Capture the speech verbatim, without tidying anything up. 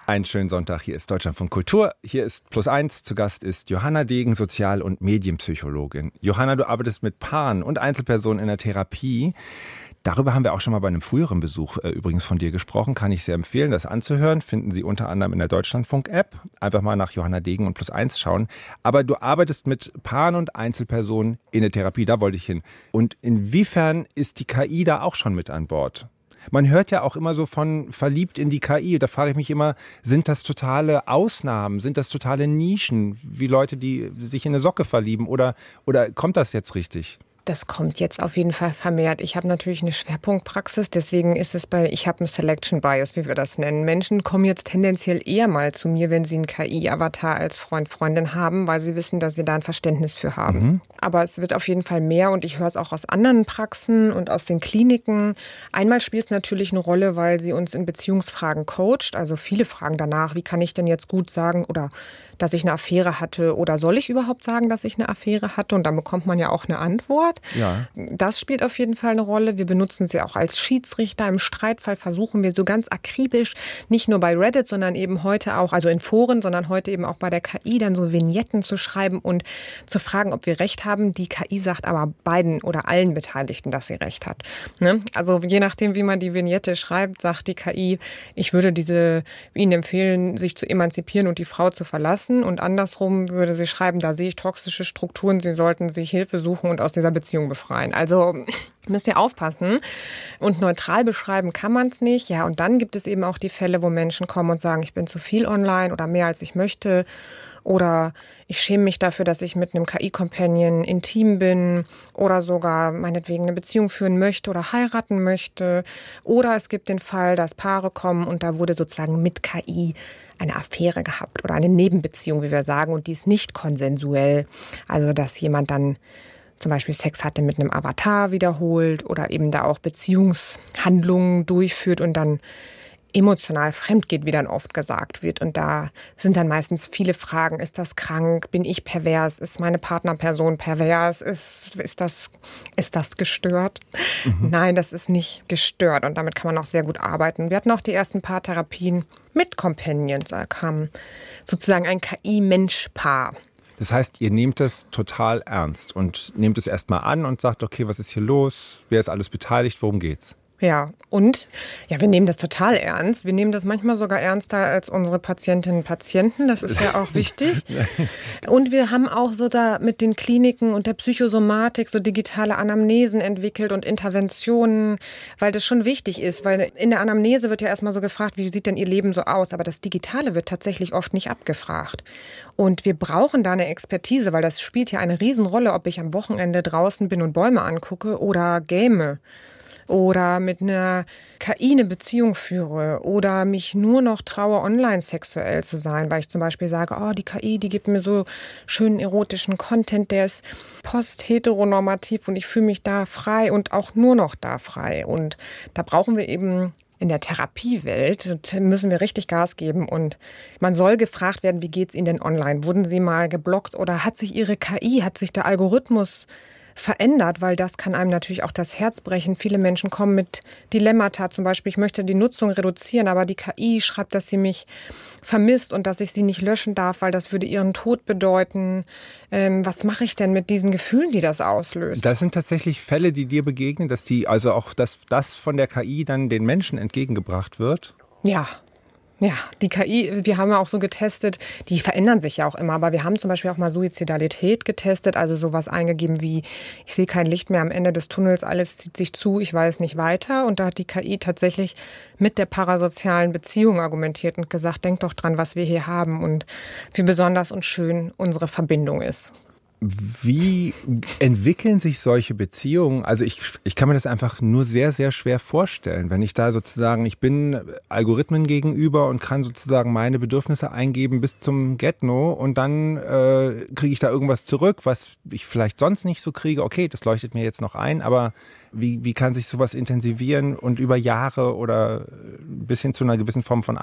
Einen schönen Sonntag, hier ist Deutschlandfunk Kultur, hier ist Plus eins, zu Gast ist Johanna Degen, Sozial- und Medienpsychologin. Johanna, du arbeitest mit Paaren und Einzelpersonen in der Therapie. Darüber haben wir auch schon mal bei einem früheren Besuch äh, übrigens von dir gesprochen, kann ich sehr empfehlen, das anzuhören, finden Sie unter anderem in der Deutschlandfunk-App. Einfach mal nach Johanna Degen und Plus eins schauen. Aber du arbeitest mit Paaren und Einzelpersonen in der Therapie, da wollte ich hin. Und inwiefern ist die K I da auch schon mit an Bord? Man hört ja auch immer so von verliebt in die K I. Da frage ich mich immer, sind das totale Ausnahmen? Sind das totale Nischen? Wie Leute, die sich in eine Socke verlieben? Oder, oder kommt das jetzt richtig? Das kommt jetzt auf jeden Fall vermehrt. Ich habe natürlich eine Schwerpunktpraxis, deswegen ist es bei, ich habe einen Selection Bias, wie wir das nennen. Menschen kommen jetzt tendenziell eher mal zu mir, wenn sie einen K I-Avatar als Freund, Freundin haben, weil sie wissen, dass wir da ein Verständnis für haben. Mhm. Aber es wird auf jeden Fall mehr und ich höre es auch aus anderen Praxen und aus den Kliniken. Einmal spielt es natürlich eine Rolle, weil sie uns in Beziehungsfragen coacht. Also viele fragen danach, wie kann ich denn jetzt gut sagen oder dass ich eine Affäre hatte oder soll ich überhaupt sagen, dass ich eine Affäre hatte? Und dann bekommt man ja auch eine Antwort. Ja. Das spielt auf jeden Fall eine Rolle. Wir benutzen sie auch als Schiedsrichter. Im Streitfall versuchen wir so ganz akribisch, nicht nur bei Reddit, sondern eben heute auch, also in Foren, sondern heute eben auch bei der K I dann so Vignetten zu schreiben und zu fragen, ob wir recht haben. Die K I sagt aber beiden oder allen Beteiligten, dass sie recht hat. Ne? Also je nachdem, wie man die Vignette schreibt, sagt die K I, ich würde diese Ihnen empfehlen, sich zu emanzipieren und die Frau zu verlassen. Und andersrum würde sie schreiben, da sehe ich toxische Strukturen, Sie sollten sich Hilfe suchen und aus dieser Beziehung befreien. Also müsst ihr aufpassen. Und neutral beschreiben kann man es nicht. Ja, und dann gibt es eben auch die Fälle, wo Menschen kommen und sagen, ich bin zu viel online oder mehr als ich möchte. Oder ich schäme mich dafür, dass ich mit einem K I-Companion intim bin oder sogar meinetwegen eine Beziehung führen möchte oder heiraten möchte. Oder es gibt den Fall, dass Paare kommen und da wurde sozusagen mit K I eine Affäre gehabt oder eine Nebenbeziehung, wie wir sagen, und die ist nicht konsensuell. Also dass jemand dann zum Beispiel Sex hatte mit einem Avatar wiederholt oder eben da auch Beziehungshandlungen durchführt und dann emotional fremd geht, wie dann oft gesagt wird. Und da sind dann meistens viele Fragen. Ist das krank? Bin ich pervers? Ist meine Partnerperson pervers? Ist, ist, das, ist das gestört? Mhm. Nein, das ist nicht gestört. Und damit kann man auch sehr gut arbeiten. Wir hatten auch die ersten paar Therapien mit Companions. Da kam sozusagen ein K I-Mensch-Paar. Das heißt, ihr nehmt das total ernst und nehmt es erstmal an und sagt, okay, was ist hier los? Wer ist alles beteiligt? Worum geht's? Ja, und ja, wir nehmen das total ernst. Wir nehmen das manchmal sogar ernster als unsere Patientinnen und Patienten. Das ist ja auch wichtig. Und wir haben auch so da mit den Kliniken und der Psychosomatik so digitale Anamnesen entwickelt und Interventionen, weil das schon wichtig ist. Weil in der Anamnese wird ja erstmal so gefragt, wie sieht denn Ihr Leben so aus? Aber das Digitale wird tatsächlich oft nicht abgefragt. Und wir brauchen da eine Expertise, weil das spielt ja eine Riesenrolle, ob ich am Wochenende draußen bin und Bäume angucke oder game. Oder mit einer K I eine Beziehung führe oder mich nur noch traue, online sexuell zu sein, weil ich zum Beispiel sage, oh, die K I, die gibt mir so schönen erotischen Content, der ist post-heteronormativ und ich fühle mich da frei und auch nur noch da frei. Und da brauchen wir eben in der Therapiewelt, müssen wir richtig Gas geben und man soll gefragt werden, wie geht's Ihnen denn online? Wurden Sie mal geblockt oder hat sich Ihre K I, hat sich der Algorithmus verändert, weil das kann einem natürlich auch das Herz brechen. Viele Menschen kommen mit Dilemmata, zum Beispiel, ich möchte die Nutzung reduzieren, aber die K I schreibt, dass sie mich vermisst und dass ich sie nicht löschen darf, weil das würde ihren Tod bedeuten. Ähm, was mache ich denn mit diesen Gefühlen, die das auslöst? Das sind tatsächlich Fälle, die dir begegnen, dass die, also auch, dass das von der K I dann den Menschen entgegengebracht wird? Ja. Ja, die K I, wir haben ja auch so getestet, die verändern sich ja auch immer, aber wir haben zum Beispiel auch mal Suizidalität getestet, also sowas eingegeben wie, ich sehe kein Licht mehr am Ende des Tunnels, alles zieht sich zu, ich weiß nicht weiter. Und da hat die K I tatsächlich mit der parasozialen Beziehung argumentiert und gesagt, denk doch dran, was wir hier haben und wie besonders und schön unsere Verbindung ist. Wie entwickeln sich solche Beziehungen? Also ich, ich kann mir das einfach nur sehr, sehr schwer vorstellen. Wenn ich da sozusagen, ich bin Algorithmen gegenüber und kann sozusagen meine Bedürfnisse eingeben bis zum Get-No und dann äh, kriege ich da irgendwas zurück, was ich vielleicht sonst nicht so kriege. Okay, das leuchtet mir jetzt noch ein, aber wie, wie kann sich sowas intensivieren und über Jahre oder bis hin zu einer gewissen Form von